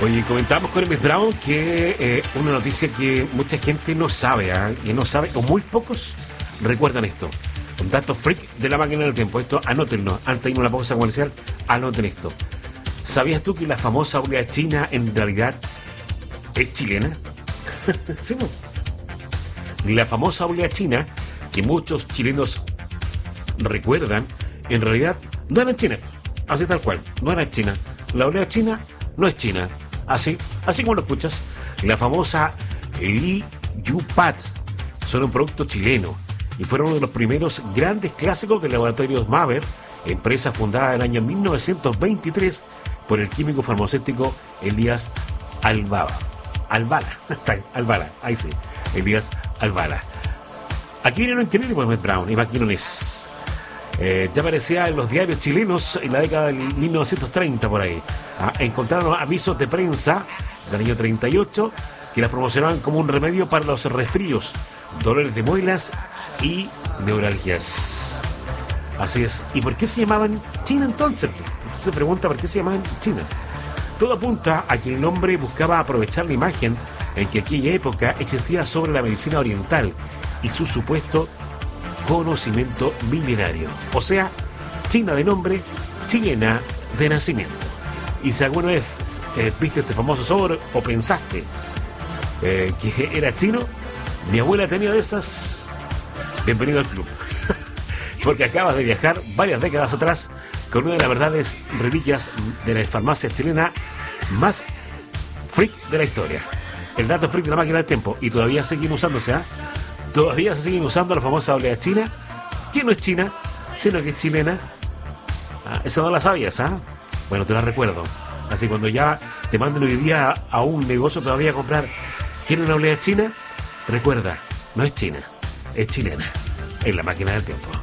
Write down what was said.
Oye, comentamos con Hermes Brown que una noticia que mucha gente no sabe, que no sabe, o muy pocos recuerdan esto. Un dato freak de la máquina del tiempo. Esto anótenlo, antes de irnos a la pausa comercial, anoten esto. ¿Sabías tú que la famosa obra china en realidad es chilena? Sí, no. La famosa obra china que muchos chilenos recuerdan, en realidad no era en China, así tal cual, no era en China. La obra china no es China. Así como lo escuchas, la famosa Li Yu Pat son un producto chileno y fueron uno de los primeros grandes clásicos de Laboratorios Maber, empresa fundada en el año 1923 por el químico farmacéutico Elías Albala, ahí sí, Elías Albala. Aquí viene lo increíble por Hermes Brown y McKinnon. Ya aparecía en los diarios chilenos en la década de 1930 por ahí. Encontraron avisos de prensa del año 38 que las promocionaban como un remedio para los resfríos, dolores de muelas y neuralgias. Así es. ¿Y por qué se llamaban China entonces? Se pregunta por qué se llamaban chinas. Todo apunta a que el nombre buscaba aprovechar la imagen en que aquella época existía sobre la medicina oriental y su supuesto conocimiento milenario. O sea, China de nombre, chilena de nacimiento. Y si alguna vez viste este famoso sobre o pensaste que era chino, mi abuela tenía de esas, bienvenido al club. Porque acabas de viajar varias décadas atrás con una de las verdades reliquias de la farmacia chilena más freak de la historia. El dato freak de la máquina del tiempo. Y todavía siguen usándose, Todavía se siguen usando la famosa obra china, que no es china, sino que es chilena. Esa no la sabías, Bueno, te la recuerdo. Así cuando ya te manden hoy día a un negocio todavía a comprar, ¿quieren una obra china? Recuerda, no es china, es chilena. En la máquina del tiempo.